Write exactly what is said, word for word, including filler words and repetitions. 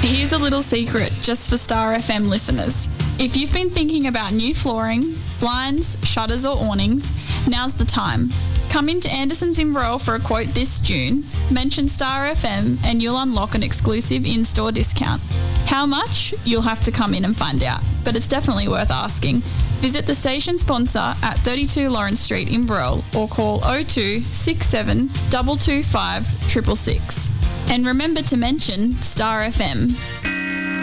Here's a little secret just for Star F M listeners. If you've been thinking about new flooring, blinds, shutters or awnings, now's the time. Come into Anderson's Inverell for a quote this June, mention Star F M and you'll unlock an exclusive in-store discount. How much? You'll have to come in and find out, but it's definitely worth asking. Visit the station sponsor at thirty-two Lawrence Street, Inverell, or call oh two six seven two two five six six six. And remember to mention Star F M.